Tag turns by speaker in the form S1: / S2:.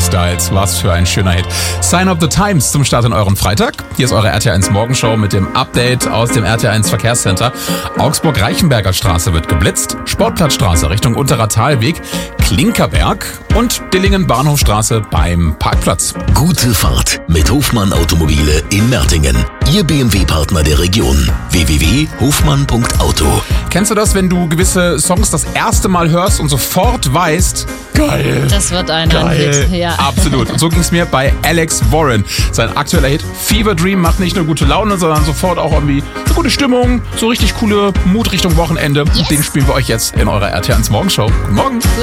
S1: Styles. Was für ein schöner Hit. Sign of the Times zum Start in euren Freitag. Hier ist eure RT1 Morgenshow mit dem Update aus dem RT1 Verkehrscenter. Augsburg-Reichenberger Straße wird geblitzt, Sportplatzstraße Richtung Unterer Talweg, Klinkerberg und Dillingen-Bahnhofstraße beim Parkplatz.
S2: Gute Fahrt mit Hofmann Automobile in Mertingen. Ihr BMW-Partner der Region. www.hofmann.auto.
S1: Kennst du das, wenn du gewisse Songs das erste Mal hörst und sofort weißt, geil.
S3: Das wird ein Hit, ja.
S1: Absolut. Und so ging es mir bei Alex Warren. Sein aktueller Hit Fever Dream macht nicht nur gute Laune, sondern sofort auch irgendwie eine gute Stimmung, so richtig coole Mut Richtung Wochenende.
S3: Yes.
S1: Den spielen wir euch jetzt in eurer RT1 Morgenshow. Guten Morgen.